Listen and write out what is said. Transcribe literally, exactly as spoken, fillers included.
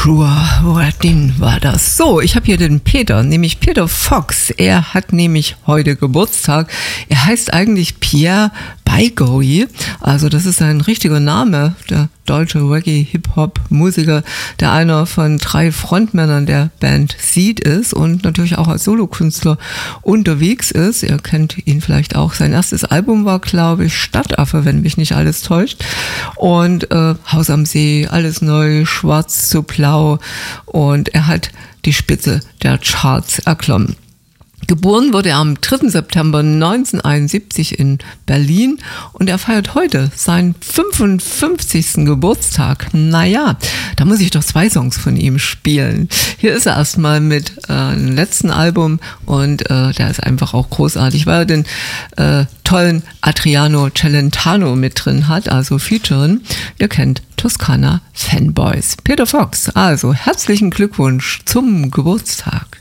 Joshua Radin war das. So, ich habe hier den Peter, nämlich Peter Fox. Er hat nämlich heute Geburtstag. Er heißt eigentlich Pierre Baigoury. Also das ist ein richtiger Name, der deutsche Reggae-Hip-Hop-Musiker, der einer von drei Frontmännern der Band Seed ist und natürlich auch als Solokünstler unterwegs ist. Ihr kennt ihn vielleicht auch. Sein erstes Album war, glaube ich, Stadtaffe, wenn mich nicht alles täuscht. Und äh, Haus am See, alles neu, schwarz zu blau. Und er hat die Spitze der Charts erklommen. Geboren wurde er am dritten September neunzehnhunderteinundsiebzig in Berlin und er feiert heute seinen fünfundfünfzigsten Geburtstag. Naja, da muss ich doch zwei Songs von ihm spielen. Hier ist er erstmal mit äh, einem letzten Album und äh, der ist einfach auch großartig, weil er den äh, tollen Adriano Celentano mit drin hat, also Featuren. Ihr kennt Toskana Fanboys. Peter Fox, also herzlichen Glückwunsch zum Geburtstag.